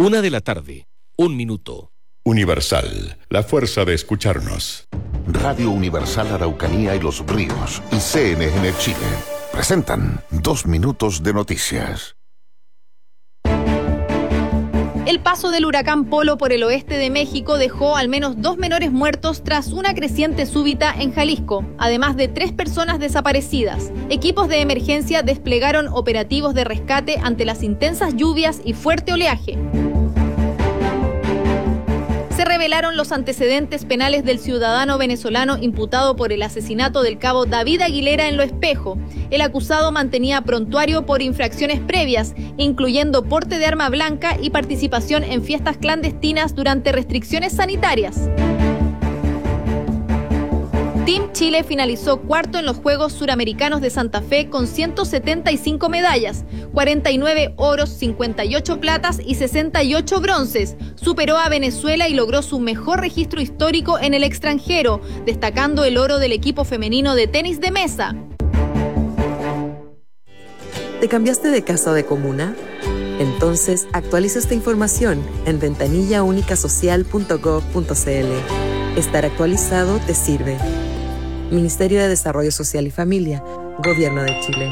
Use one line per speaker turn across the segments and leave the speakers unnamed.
1:00 p.m.
Universal, la fuerza de escucharnos.
Radio Universal Araucanía y Los Ríos y CNN Chile presentan 2 minutos de noticias.
El paso del huracán Polo por el oeste de México dejó al menos 2 menores muertos tras una creciente súbita en Jalisco, además de 3 personas desaparecidas. Equipos de emergencia desplegaron operativos de rescate ante las intensas lluvias y fuerte oleaje. Se revelaron los antecedentes penales del ciudadano venezolano imputado por el asesinato del cabo David Aguilera en Lo Espejo. El acusado mantenía prontuario por infracciones previas, incluyendo porte de arma blanca y participación en fiestas clandestinas durante restricciones sanitarias. Team Chile finalizó cuarto en los Juegos Suramericanos de Santa Fe con 175 medallas, 49 oros, 58 platas y 68 bronces. Superó a Venezuela y logró su mejor registro histórico en el extranjero, destacando el oro del equipo femenino de tenis de mesa.
¿Te cambiaste de casa o de comuna? Entonces, actualiza esta información en ventanillaunicasocial.gov.cl. Estar actualizado te sirve. Ministerio de Desarrollo Social y Familia, Gobierno de Chile.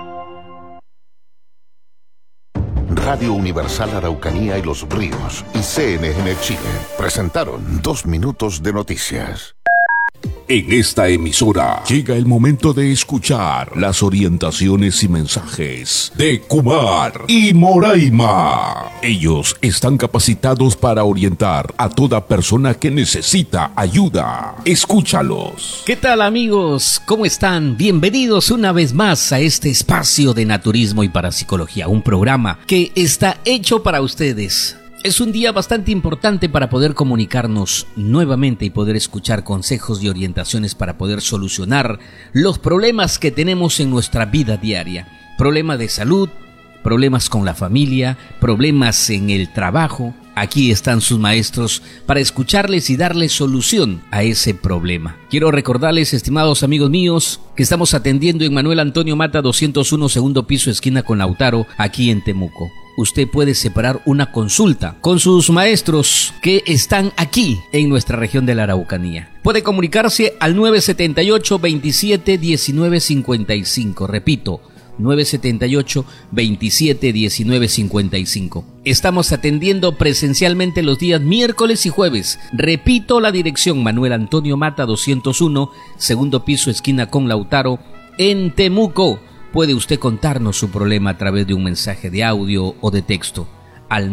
Radio Universal Araucanía y Los Ríos y CNN Chile presentaron 2 minutos de noticias.
En esta emisora llega el momento de escuchar las orientaciones y mensajes de Kumar y Moraima. Ellos están capacitados para orientar a toda persona que necesita ayuda. Escúchalos.
¿Qué tal, amigos? ¿Cómo están? Bienvenidos una vez más a este espacio de naturismo y parapsicología, un programa que está hecho para ustedes. Es un día bastante importante para poder comunicarnos nuevamente y poder escuchar consejos y orientaciones para poder solucionar los problemas que tenemos en nuestra vida diaria. Problemas de salud, problemas con la familia, problemas en el trabajo. Aquí están sus maestros para escucharles y darles solución a ese problema. Quiero recordarles, estimados amigos míos, que estamos atendiendo en Manuel Antonio Mata 201, segundo piso, esquina con Lautaro, aquí en Temuco. Usted puede separar una consulta con sus maestros que están aquí en nuestra región de la Araucanía. Puede comunicarse al 978-27-1955. Repito, 978-27-1955. Estamos atendiendo presencialmente los días miércoles y jueves. Repito la dirección: Manuel Antonio Mata 201, segundo piso, esquina con Lautaro, en Temuco. Puede usted contarnos su problema a través de un mensaje de audio o de texto al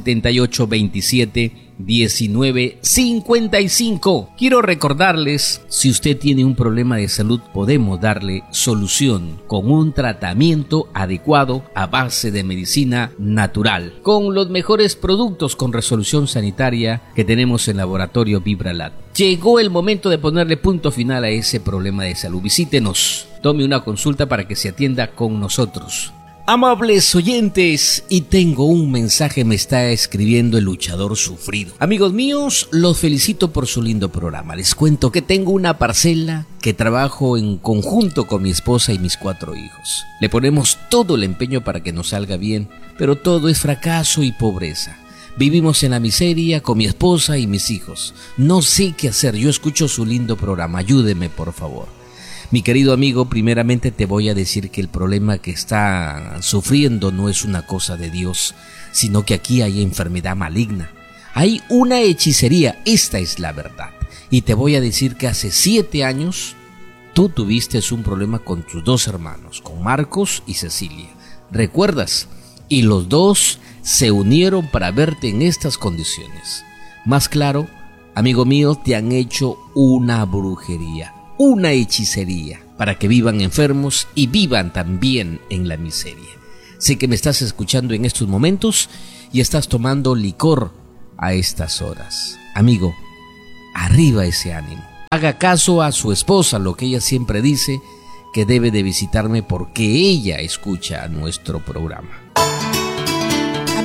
978-27-1955. Quiero recordarles, si usted tiene un problema de salud, podemos darle solución con un tratamiento adecuado a base de medicina natural, con los mejores productos con resolución sanitaria que tenemos en Laboratorio Vibralat. Llegó el momento de ponerle punto final a ese problema de salud. Visítenos, tome una consulta para que se atienda con nosotros. Amables oyentes, y tengo un mensaje, me está escribiendo el luchador sufrido. Amigos míos, los felicito por su lindo programa. Les cuento que tengo una parcela que trabajo en conjunto con mi esposa y mis 4 hijos. Le ponemos todo el empeño para que nos salga bien, pero todo es fracaso y pobreza. Vivimos en la miseria con mi esposa y mis hijos. No sé qué hacer. Yo escucho su lindo programa. Ayúdeme, por favor. Mi querido amigo, primeramente te voy a decir que el problema que está sufriendo no es una cosa de Dios, sino que aquí hay enfermedad maligna. Hay una hechicería, esta es la verdad. Y te voy a decir que hace 7 años tú tuviste un problema con tus 2 hermanos, con Marcos y Cecilia. ¿Recuerdas? Y los 2 se unieron para verte en estas condiciones. Más claro, amigo mío, te han hecho una brujería, una hechicería, para que vivan enfermos y vivan también en la miseria. Sé que me estás escuchando en estos momentos y estás tomando licor a estas horas. Amigo, arriba ese ánimo. Haga caso a su esposa, lo que ella siempre dice, que debe de visitarme porque ella escucha nuestro programa.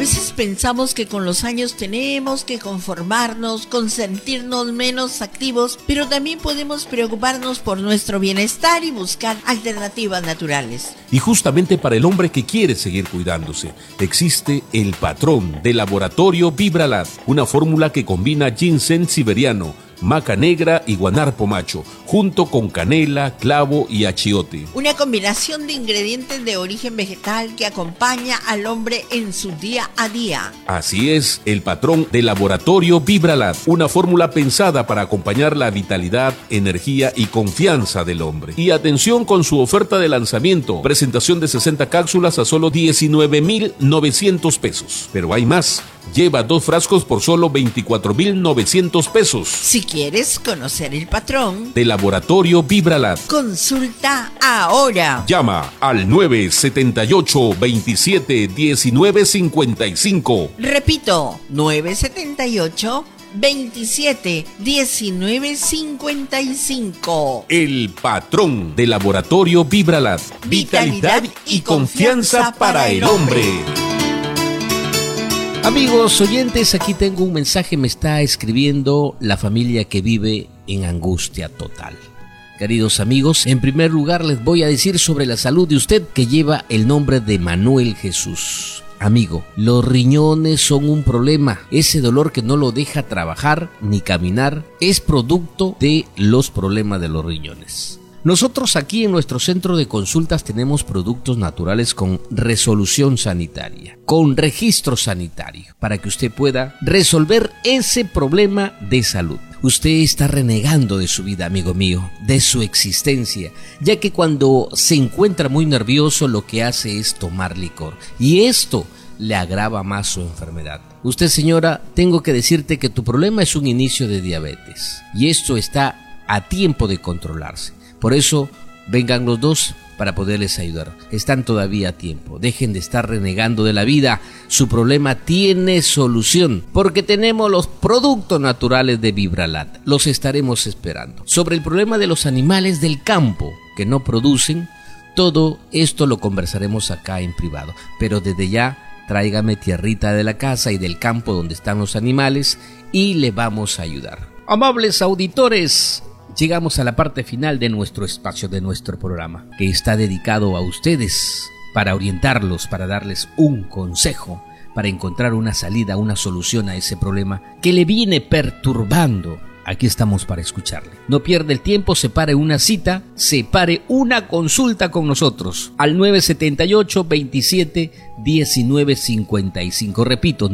veces pensamos que con los años tenemos que conformarnos, con sentirnos menos activos, pero también podemos preocuparnos por nuestro bienestar y buscar alternativas naturales.
Y justamente para el hombre que quiere seguir cuidándose, existe el patrón de Laboratorio Vibralat, una fórmula que combina ginseng siberiano, maca negra y guanarpo macho, junto con canela, clavo y achiote.
Una combinación de ingredientes de origen vegetal que acompaña al hombre en su día a día.
Así es, el patrón de Laboratorio Vibralat, una fórmula pensada para acompañar la vitalidad, energía y confianza del hombre. Y atención con su oferta de lanzamiento, presentación de 60 cápsulas a solo 19,900 pesos. Pero hay más. Lleva 2 frascos por solo 24,900 pesos.
Si quieres conocer el patrón
de Laboratorio Vibralat,
consulta ahora.
Llama al 978-27-1955.
Repito, 978-27-1955.
El patrón de Laboratorio Vibralat. Vitalidad y confianza para el hombre.
Amigos oyentes, aquí tengo un mensaje, me está escribiendo la familia que vive en angustia total. Queridos amigos, en primer lugar les voy a decir sobre la salud de usted que lleva el nombre de Manuel Jesús. Amigo, los riñones son un problema. Ese dolor que no lo deja trabajar ni caminar es producto de los problemas de los riñones. Nosotros aquí en nuestro centro de consultas tenemos productos naturales con resolución sanitaria, con registro sanitario, para que usted pueda resolver ese problema de salud. Usted está renegando de su vida, amigo mío, de su existencia, ya que cuando se encuentra muy nervioso lo que hace es tomar licor, y esto le agrava más su enfermedad. Usted, señora, tengo que decirte que tu problema es un inicio de diabetes, y esto está a tiempo de controlarse. Por eso, vengan los dos para poderles ayudar. Están todavía a tiempo. Dejen de estar renegando de la vida. Su problema tiene solución, porque tenemos los productos naturales de Vibralat. Los estaremos esperando. Sobre el problema de los animales del campo que no producen, todo esto lo conversaremos acá en privado. Pero desde ya, tráigame tierrita de la casa y del campo donde están los animales y le vamos a ayudar. Amables auditores, llegamos a la parte final de nuestro espacio, de nuestro programa, que está dedicado a ustedes para orientarlos, para darles un consejo, para encontrar una salida, una solución a ese problema que le viene perturbando. Aquí estamos para escucharle. No pierda el tiempo, separe una cita, separe una consulta con nosotros al 978-27-1955. Repito,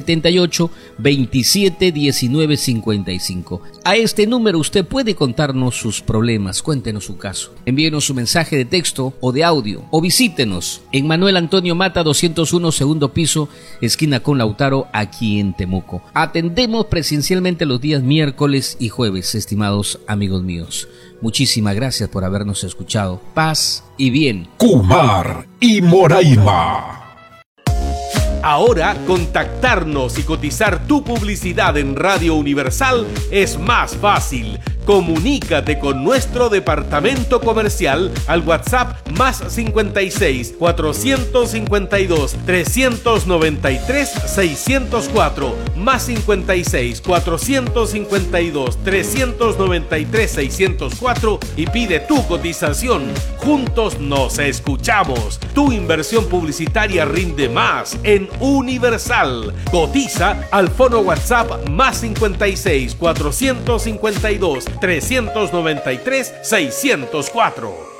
978-27-1955. A este número usted puede contarnos sus problemas, cuéntenos su caso. Envíenos su mensaje de texto o de audio o visítenos en Manuel Antonio Mata 201, segundo piso, esquina con Lautaro, aquí en Temuco. Atendemos presencialmente los días miércoles y jueves, estimados amigos míos. Muchísimas gracias por habernos escuchado. Paz y bien.
Kumar y Moraima.
Ahora, contactarnos y cotizar tu publicidad en Radio Universal es más fácil. Comunícate con nuestro departamento comercial al WhatsApp más 56 452 393 604 más 56 452 393 604 y pide tu cotización. Juntos nos escuchamos. Tu inversión publicitaria rinde más en Universal. Cotiza al fono WhatsApp más 56 452 393 604.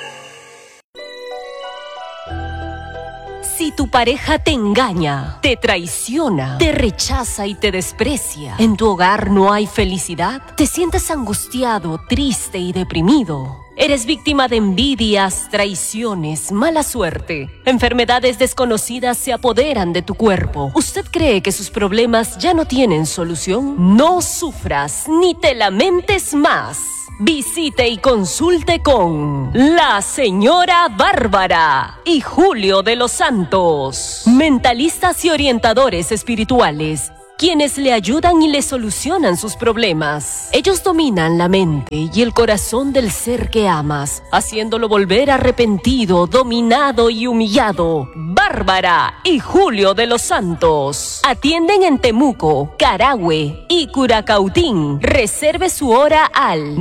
Si tu pareja te engaña, te traiciona, te rechaza y te desprecia, en tu hogar no hay felicidad, te sientes angustiado, triste y deprimido. Eres víctima de envidias, traiciones, mala suerte. Enfermedades desconocidas se apoderan de tu cuerpo. ¿Usted cree que sus problemas ya no tienen solución? No sufras ni te lamentes más. Visite y consulte con la señora Bárbara y Julio de los Santos, mentalistas y orientadores espirituales, quienes le ayudan y le solucionan sus problemas. Ellos dominan la mente y el corazón del ser que amas, haciéndolo volver arrepentido, dominado y humillado. Bárbara y Julio de los Santos. Atienden en Temuco, Carahue y Curacautín. Reserve su hora al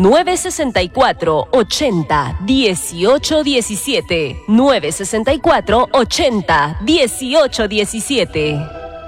964-80-1817. 964-80-1817.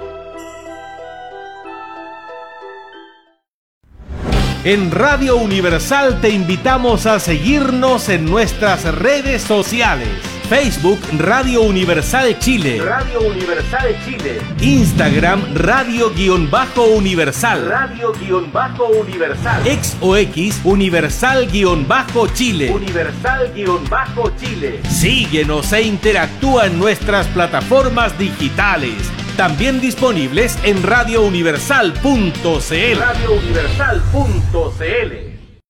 En Radio Universal te invitamos a seguirnos en nuestras redes sociales. Facebook Radio Universal Chile. Radio Universal Chile. Instagram Radio-Universal. Radio-Universal. Ex o X Universal-Chile. Universal-Chile. Síguenos e interactúa en nuestras plataformas digitales. También disponibles en radiouniversal.cl. radiouniversal.cl.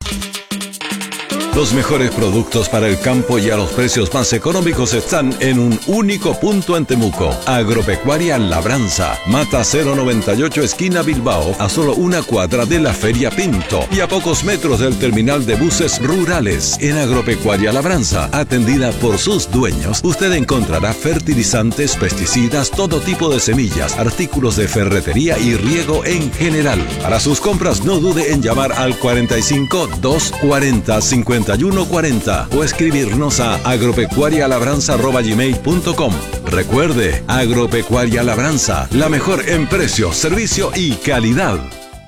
Los mejores productos para el campo y a los precios más económicos están en un único punto en Temuco. Agropecuaria Labranza, Mata 098 esquina Bilbao, a solo una cuadra de la Feria Pinto y a pocos metros del terminal de buses rurales. En Agropecuaria Labranza, atendida por sus dueños, usted encontrará fertilizantes, pesticidas, todo tipo de semillas, artículos de ferretería y riego en general. Para sus compras no dude en llamar al 45 240 5140 o escribirnos a agropecuarialabranza@gmail.com. Recuerde, Agropecuaria Labranza, la mejor en precio, servicio y calidad.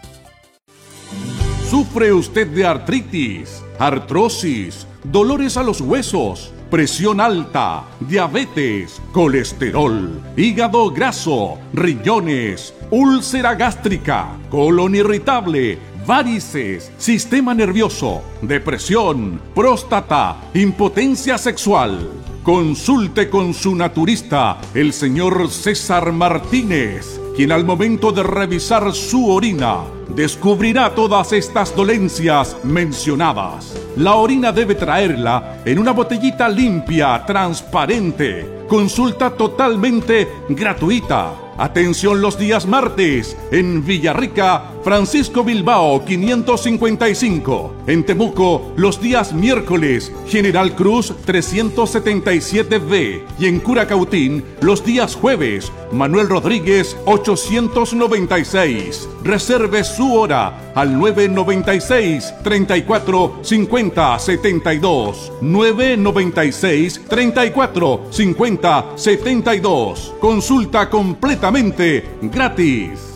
¿Sufre usted de artritis, artrosis, dolores a los huesos, presión alta, diabetes, colesterol, hígado graso, riñones, úlcera gástrica, colon irritable, varices, sistema nervioso, depresión, próstata, impotencia sexual? Consulte con su naturista, el señor César Martínez, quien al momento de revisar su orina descubrirá todas estas dolencias mencionadas. La orina debe traerla en una botellita limpia, transparente. Consulta totalmente gratuita. Atención los días martes en Villarrica, Francisco Bilbao 555. En Temuco los días miércoles, General Cruz 377B. Y en Curacautín los días jueves, Manuel Rodríguez 896. Reserve su hora al 996 34 50 72. 996 34 50 72. Consulta completamente gratis.